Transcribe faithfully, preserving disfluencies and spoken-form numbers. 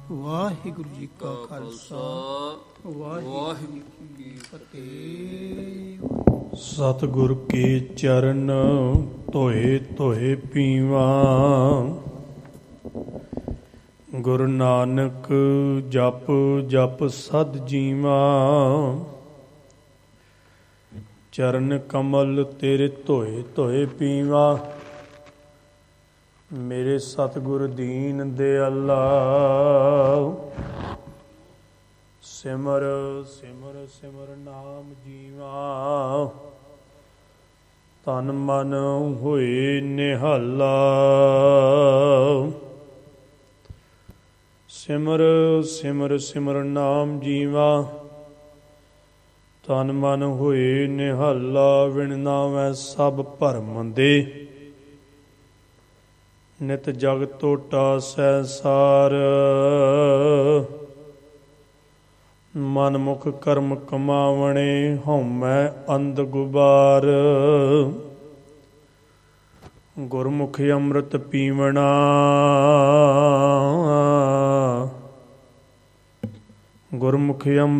ਵਾਹਿਗੁਰੂ ਜੀ ਕਾ ਖਾਲਸਾ ਵਾਹਿਗੁਰੂ ਜੀ ਕੀ ਫਤਿਹ। ਸਤਿਗੁਰ ਕੇ ਚਰਨ ਧੋਏ ਧੋਏ ਪੀਵਾ, ਗੁਰੂ ਨਾਨਕ ਜਪ ਜਪ ਸਦ ਜੀਵਾ। ਚਰਨ ਕਮਲ ਤੇਰੇ ਧੋਏ ਧੋਏ ਪੀਵਾ, ਮੇਰੇ ਸਤਿਗੁਰ ਦੀਨ ਦਿਆਲਾ। ਸਿਮਰ ਸਿਮਰ ਸਿਮਰ ਨਾਮ ਜੀਵਾ, ਤਨ ਮਨ ਹੋਏ ਨਿਹਾਲਾ। ਸਿਮਰ ਸਿਮਰ ਸਿਮਰ ਨਾਮ ਜੀਵਾ, ਤਨ ਮਨ ਹੋਏ ਨਿਹਾਲਾ। ਵਿਣ ਨਾਵੈ ਸਭ ਭਰਮ ਦੇ, ਨਿਤ ਜਗ ਟੋਟਾ ਸੈਸਾਰ। ਮਨ ਮੁਖ ਕਰਮ ਕਮਾਵਣੇ, ਹਉਮੈ ਅੰਧ ਗੁਬਾਰ। ਗੁਰਮੁਖ ਅੰਮ੍ਰਿਤ ਪੀਵਣਾ, ਗੁਰਮੁਖ ਅੰਮ੍ਰਿਤ